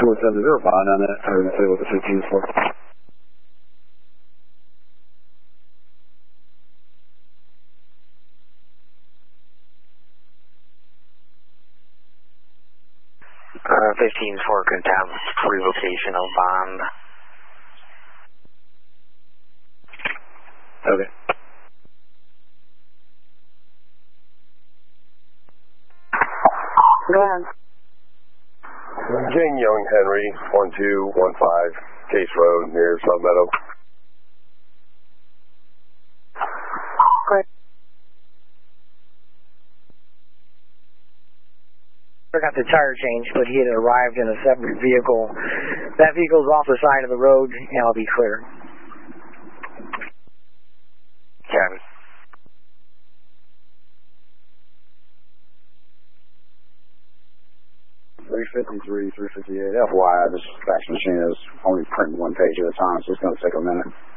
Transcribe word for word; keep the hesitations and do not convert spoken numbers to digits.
four seven zero, bond on that. I was going to say what the fifteen is for. Uh, fifteen four could have revocation of bond. Okay. Go ahead. Jane Young Henry, one two one five, Case Road near Sun Meadow. Great. Got the tire change, but he had arrived in a separate vehicle. That vehicle's off the side of the road, and I'll be clear. Cabin. three fifty-three, three fifty-eight. F Y I, this fax machine is only printing one page at a time, so it's going to take a minute.